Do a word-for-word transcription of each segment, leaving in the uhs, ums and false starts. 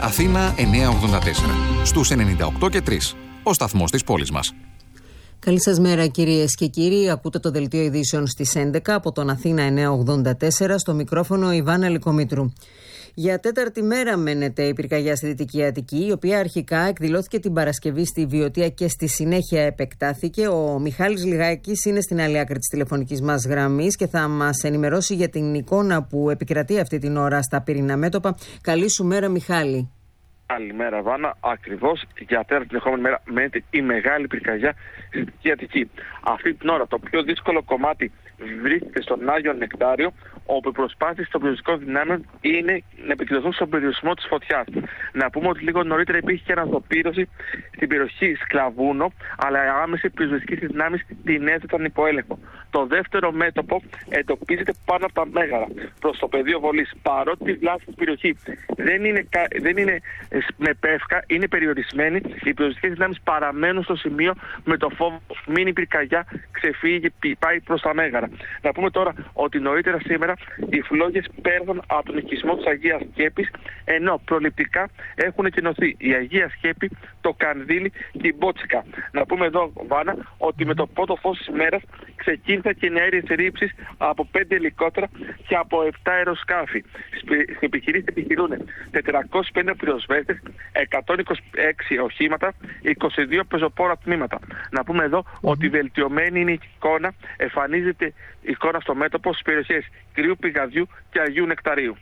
Αθήνα εννιακόσια ογδόντα τέσσερα. Στους ενενήντα οκτώ και τρία. Ο σταθμός της πόλης μας. Καλή σας μέρα κυρίες και κύριοι. Ακούτε το δελτίο ειδήσεων στις έντεκα από τον Αθήνα εννιακόσια ογδόντα τέσσερα, στο μικρόφωνο Ιβάνα Λικομήτρου. Για τέταρτη μέρα μένεται η πυρκαγιά στη Δυτική Αττική, η οποία αρχικά εκδηλώθηκε την Παρασκευή στη Βιωτία και στη συνέχεια επεκτάθηκε. Ο Μιχάλης Λιγάκης είναι στην άλλη άκρη της τηλεφωνικής μας γραμμής και θα μας ενημερώσει για την εικόνα που επικρατεί αυτή την ώρα στα πυρηνά μέτωπα. Καλή σου μέρα, Μιχάλη. Καλημέρα, Βάνα. Ακριβώς για τέταρτη την ερχόμενη μέρα μένεται η μεγάλη πυρκαγιά στη Δυτική Αττική. Αυτή την ώρα το πιο δύσκολο κομμάτι βρίσκεται στον Άγιο Νεκτάριο, όπου οι προσπάθειες των πυροσβεστικών δυνάμεων είναι να επικεντρωθούν στον περιορισμό της φωτιάς. Να πούμε ότι λίγο νωρίτερα υπήρχε και αναζωπήρωση στην περιοχή Σκλαβούνο, αλλά οι άμεσες πυροσβεστικές δυνάμεις την έθεταν υπό έλεγχο. Το δεύτερο μέτωπο εντοπίζεται πάνω από τα Μέγαρα, προς το πεδίο βολής. Παρότι η βλάση στην περιοχή δεν είναι, δεν είναι με πεύκα, είναι περιορισμένη, οι πυροσβεστικές δυνάμεις παραμένουν στο σημείο με το φόβο μην η πυρκαγιά ξεφύγει και πάει προς τα Μέγαρα. Να πούμε τώρα ότι νωρίτερα σήμερα οι φλόγες πέρασαν από τον οικισμό της Αγίας Σκέπης, ενώ προληπτικά έχουν εκκοινωθεί η Αγία Σκέπη, το Κανδύλι και η Μπότσικα. Να πούμε εδώ, Βάνα, ότι με το πρώτο φως της ημέρας ξεκίνησαν και αέριες ρήψεις από πέντε ελικόπτερα και από επτά αεροσκάφη. Στις επιχειρήσεις επιχειρούν τετρακόσιοι πενήντα πυροσβέστες, εκατόν είκοσι έξι οχήματα, είκοσι δύο πεζοπόρα τμήματα. Να πούμε εδώ mm-hmm. ότι βελτιωμένη είναι η εικόνα, εμφανίζεται η εικόνα στο μέτωπο στις περιοχές Κρύου Πηγαδιού και Αγίου Νεκταρίου.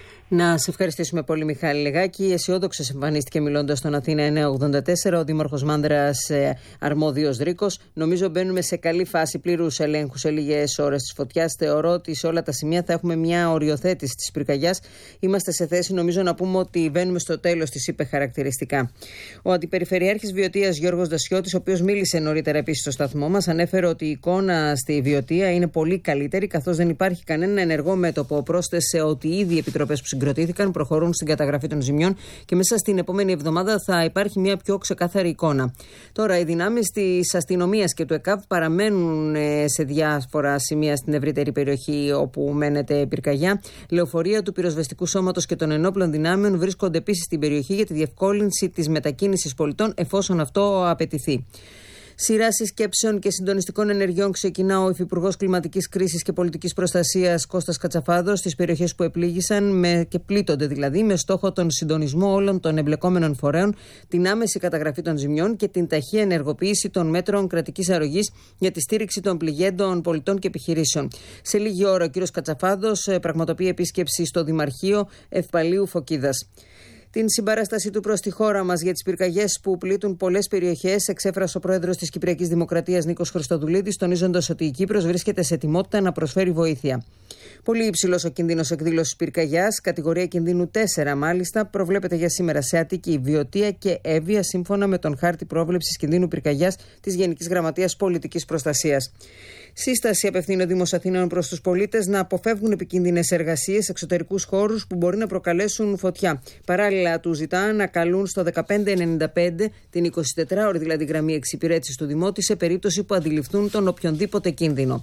Να σε ευχαριστήσουμε πολύ, Μιχάλη Λεγάκη. Αισιόδοξο εμφανίστηκε μιλώντας στον Αθήνα εννιακόσια ογδόντα τέσσερα ο Δήμαρχος Μάνδρας ε, Αρμόδιος Ρίκος. Νομίζω μπαίνουμε σε καλή φάση πλήρους ελέγχου σε λίγες ώρες της φωτιάς. Θεωρώ ότι σε όλα τα σημεία θα έχουμε μια οριοθέτηση της πυρκαγιάς. Είμαστε σε θέση, νομίζω, να πούμε ότι βαίνουμε στο τέλος της, είπε χαρακτηριστικά. Ο Αντιπεριφερειάρχης Βιωτίας Γιώργος Δασιώτης, ο οποίος μίλησε νωρίτερα επίσης στο σταθμό μας, ανέφερε ότι η εικόνα στη Βιωτία είναι πολύ καλύτερη, καθώς δεν υπάρχει κανένα ενεργό μέτωπο. Πρόσθεσε ότι ήδη οι επιτροπές που συγκροτήθηκαν προχωρούν στην καταγραφή των ζημιών και μέσα στην επόμενη εβδομάδα θα υπάρχει μια πιο ξεκάθαρη εικόνα. Τώρα, οι δυνάμεις της αστυνομίας και του ΕΚΑΒ παραμένουν σε διάφορα σημεία στην ευρύτερη περιοχή όπου μένεται πυρκαγιά. Λεωφορεία του πυροσβεστικού σώματος και των ενόπλων δυνάμεων βρίσκονται επίσης στην περιοχή για τη διευκόλυνση της μετακίνησης πολιτών εφόσον αυτό απαιτηθεί. Σειρά συσκέψεων και συντονιστικών ενεργειών ξεκινά ο Υφυπουργός Κλιματικής Κρίσης και Πολιτικής Προστασίας Κώστας Κατσαφάδος στις περιοχές που επλήγησαν με, και πλήττονται δηλαδή, με στόχο τον συντονισμό όλων των εμπλεκόμενων φορέων, την άμεση καταγραφή των ζημιών και την ταχεία ενεργοποίηση των μέτρων κρατικής αρρωγής για τη στήριξη των πληγέντων πολιτών και επιχειρήσεων. Σε λίγη ώρα ο κ. Κατσαφάδος πραγματοποιεί επίσκεψη στο Δημαρχείο Ευπαλίου Φωκίδας. Την συμπαράσταση του προς τη χώρα μας για τις πυρκαγιές που πλήττουν πολλές περιοχές εξέφρασε ο πρόεδρος της Κυπριακής Δημοκρατίας Νίκος Χριστοδουλίδης, τονίζοντας ότι η Κύπρος βρίσκεται σε ετοιμότητα να προσφέρει βοήθεια. Πολύ υψηλός ο κίνδυνος εκδήλωσης πυρκαγιάς, κατηγορία κινδύνου τέσσερα μάλιστα, προβλέπεται για σήμερα σε Αττική, Βιωτία και Εύβοια, σύμφωνα με τον χάρτη πρόβλεψης κινδύνου πυρκαγιάς της Γενικής Γραμματείας Πολιτικής Προστασίας. Σύσταση απευθύνει ο Δήμος Αθηνών προς τους πολίτες να αποφεύγουν επικίνδυνες εργασίες σε εξωτερικούς χώρους που μπορεί να προκαλέσουν φωτιά. Παράλληλα, του ζητά να καλούν στο δεκαπέντε ενενήντα πέντε, την εικοσιτετράωρη δηλαδή γραμμή εξυπηρέτησης του Δημότη, σε περίπτωση που αντιληφθούν τον οποιονδήποτε κίνδυνο.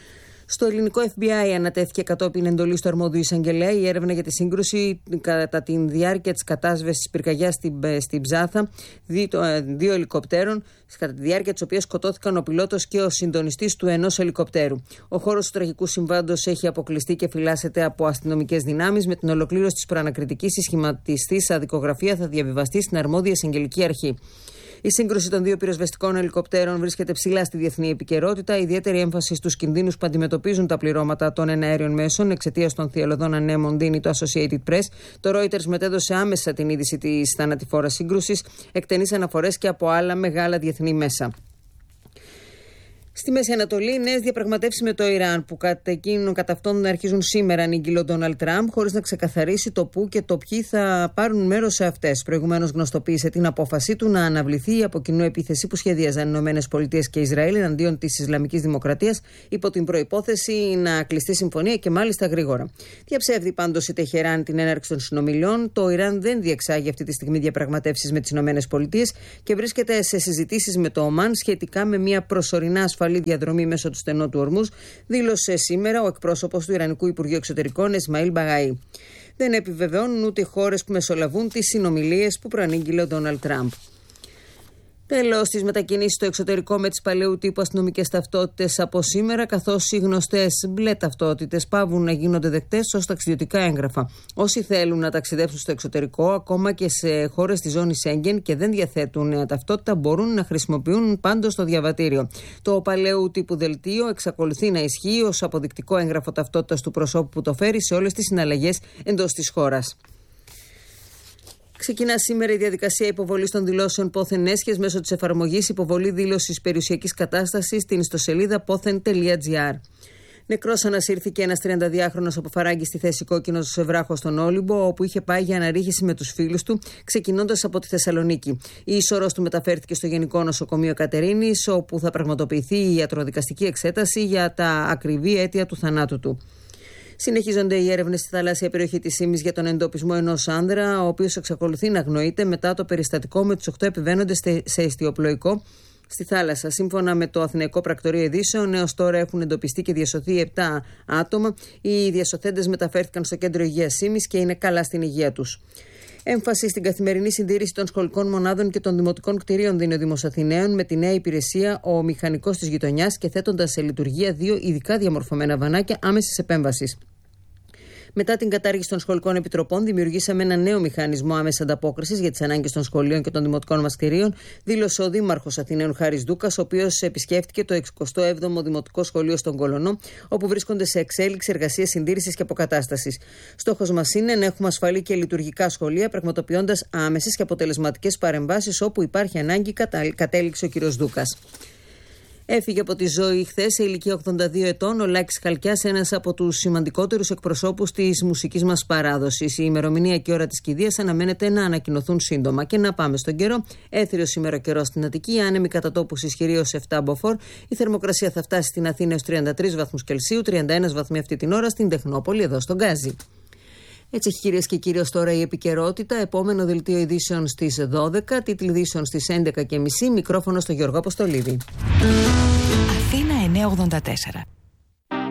Στο ελληνικό εφ μπι άι ανατέθηκε κατόπιν εντολής του αρμόδιου εισαγγελέα η έρευνα για τη σύγκρουση κατά τη διάρκεια της κατάσβεσης της πυρκαγιάς στην, στην Ψάθα δύο, δύο ελικοπτέρων, κατά τη διάρκεια της οποίας σκοτώθηκαν ο πιλότος και ο συντονιστής του ενός ελικοπτέρου. Ο χώρος του τραγικού συμβάντος έχει αποκλειστεί και φυλάσσεται από αστυνομικές δυνάμεις. Με την ολοκλήρωση της προανακριτικής, η σχηματιστής δικογραφία θα διαβιβαστεί στην αρμόδια εισαγγελική αρχή. Η σύγκρουση των δύο πυροσβεστικών ελικοπτέρων βρίσκεται ψηλά στη διεθνή επικαιρότητα. Ιδιαίτερη έμφαση στους κινδύνους που αντιμετωπίζουν τα πληρώματα των εναέριων μέσων εξαιτίας των θυελλωδών ανέμων, δίνει το Associated Press. Το Reuters μετέδωσε άμεσα την είδηση της θανατηφόρας σύγκρουσης, εκτενείς αναφορές και από άλλα μεγάλα διεθνή μέσα. Στη Μέση Ανατολή, νέες διαπραγματεύσεις με το Ιράν, που κατά εκείνον κατά αυτόν αρχίζουν σήμερα, ανήγγειλε ο Ντόναλντ Τραμπ, χωρίς να ξεκαθαρίσει το πού και το ποιοι θα πάρουν μέρος σε αυτές. Προηγουμένως γνωστοποίησε την απόφασή του να αναβληθεί η από κοινού επίθεση που σχεδίαζαν οι ΗΠΑ και Ισραήλ εναντίον της Ισλαμικής Δημοκρατίας, υπό την προϋπόθεση να κλειστεί συμφωνία και μάλιστα γρήγορα. Διαψεύδει πάντως η Τεχεράνη την έναρξη των συνομιλιών. Το Ιράν δεν διεξάγει αυτή τη στιγμή διαπραγματεύσεις με τις ΗΠΑ και βρίσκεται σε συζητήσεις με το Ομάν σχετικά με μια προσωρινά ασφαλή διαδρομή μέσω του στενού του Ορμούζ, δήλωσε σήμερα ο εκπρόσωπος του Ιρανικού Υπουργείου Εξωτερικών Εσμαήλ Μπαγαή. Δεν επιβεβαιώνουν ούτε οι χώρες που μεσολαβούν τις συνομιλίες που προανήγγειλε ο Ντόναλντ Τραμπ. Τέλος, τις μετακινήσεις στο εξωτερικό με τις παλαιού τύπου αστυνομικές ταυτότητες από σήμερα, καθώς οι γνωστές μπλε ταυτότητες πάβουν να γίνονται δεκτές ως ταξιδιωτικά έγγραφα. Όσοι θέλουν να ταξιδέψουν στο εξωτερικό, ακόμα και σε χώρες της ζώνης Σέγγεν και δεν διαθέτουν νέα ταυτότητα, μπορούν να χρησιμοποιούν πάντως το διαβατήριο. Το παλαιού τύπου δελτίο εξακολουθεί να ισχύει ως αποδεικτικό έγγραφο ταυτότητας του προσώπου που το φέρει σε όλες τις συναλλαγές εντός της χώρας. Ξεκινά σήμερα η διαδικασία υποβολής των δηλώσεων πόθεν έσχες μέσω της εφαρμογής υποβολή δήλωσης περιουσιακής κατάστασης στην ιστοσελίδα πόθεν τελεία τζι άρ. Νεκρός ανασύρθηκε ένας τριανταδυάχρονος από Φαράγγι στη θέση Κόκκινος σε βράχο στον Όλυμπο, όπου είχε πάει για αναρρίχηση με τους φίλους του, ξεκινώντας από τη Θεσσαλονίκη. Η είσορρος του μεταφέρθηκε στο Γενικό Νοσοκομείο Κατερίνης, όπου θα πραγματοποιηθεί η ιατροδικαστική εξέταση για τα ακριβή αίτια του θανάτου του. Συνεχίζονται οι έρευνες στη θαλάσσια περιοχή της Ήμης για τον εντοπισμό ενός άνδρα, ο οποίος εξακολουθεί να αγνοείται μετά το περιστατικό με τους οκτώ επιβαίνοντες σε εστιοπλοϊκό στη θάλασσα. Σύμφωνα με το Αθηναϊκό Πρακτορείο Ειδήσεων, έως τώρα έχουν εντοπιστεί και διασωθεί επτά άτομα. Οι διασωθέντες μεταφέρθηκαν στο κέντρο υγείας Ήμης και είναι καλά στην υγεία τους. Έμφαση στην καθημερινή συντήρηση των σχολικών μονάδων και των δημοτικών κτηρίων δίνει ο Δήμος Αθηναίων με τη νέα υπηρεσία Ο Μηχανικός της Γειτονιάς και θέτοντας σε λειτουργία δύο ειδικά διαμορφωμένα βανάκια άμεσης επέμβασης. Μετά την κατάργηση των σχολικών επιτροπών, δημιουργήσαμε ένα νέο μηχανισμό άμεσης ανταπόκρισης για τις ανάγκες των σχολείων και των δημοτικών μας κτηρίων, δήλωσε ο Δήμαρχος Αθηναίων Χάρης Δούκας, ο οποίος επισκέφτηκε το εξηκοστό έβδομο Δημοτικό Σχολείο στον Κολονό, όπου βρίσκονται σε εξέλιξη εργασίες συντήρησης και αποκατάστασης. Στόχος μας είναι να έχουμε ασφαλή και λειτουργικά σχολεία, πραγματοποιώντας άμεσες και αποτελεσματικές παρεμβάσεις όπου υπάρχει ανάγκη, κατέληξε ο κ. Δούκας. Έφυγε από τη ζωή χθες σε ηλικία ογδόντα δύο ετών ο Λάκης Χαλκιάς, ένας από τους σημαντικότερους εκπροσώπους της μουσικής μας παράδοσης. Η ημερομηνία και η ώρα της κηδείας αναμένεται να ανακοινωθούν σύντομα. Και να πάμε στον καιρό. Έθριος σήμερα ο καιρός στην Αττική, άνεμη κατά τόπους ισχυρή ως επτά μποφόρ. Η θερμοκρασία θα φτάσει στην Αθήνα έως τριάντα τρεις βαθμούς Κελσίου, τριάντα ένα βαθμοί αυτή την ώρα στην Τεχνόπολη, εδώ στον Γκάζι. Έτσι έχει, κυρίες και κύριοι, ως τώρα η επικαιρότητα. Επόμενο δελτίο ειδήσεων στις δώδεκα, τίτλοι ειδήσεων στις έντεκα και μισή. Μικρόφωνο στο Γιώργο Αποστολίδη. Αθήνα εννιακόσια ογδόντα τέσσερα.